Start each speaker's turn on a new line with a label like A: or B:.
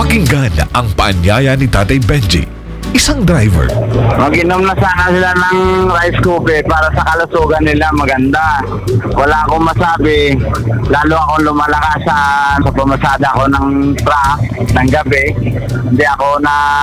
A: Pakinggan ang paanyaya ni Tatay Benji, isang driver.
B: Mag-inom na sana sila ng rice coffee para sa kalusugan nila maganda. Wala akong masabi. Lalo akong lumalakas sa pamasada ko ng truck ng gabi. Hindi ako na